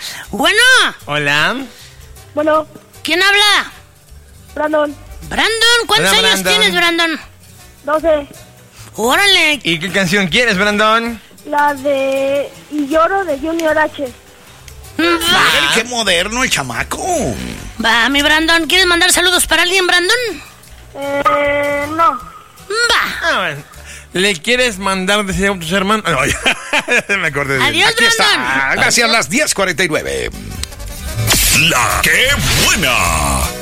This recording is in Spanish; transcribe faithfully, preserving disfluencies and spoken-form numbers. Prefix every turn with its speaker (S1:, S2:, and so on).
S1: Bueno.
S2: Hola.
S3: Bueno.
S1: ¿Quién habla?
S3: Brandon.
S1: Brandon, ¿cuántos
S2: Hola,
S1: años
S2: Brandon.
S1: tienes, Brandon?
S3: doce.
S1: Órale.
S2: ¿Y qué canción quieres, Brandon?
S3: La de Y lloro de Junior H.
S1: Va.
S4: ¡Qué moderno el chamaco!
S1: Va, mi Brandon. ¿Quieres mandar saludos para alguien, Brandon?
S3: Eh, no.
S1: Va.
S2: Ah, bueno. ¿Le quieres mandar decir a tus hermanos? No, ya me acordé de
S1: Adiós,
S4: Aquí está.
S1: Brandon.
S4: Gracias, las diez cuarenta y nueve.
S5: La que buena.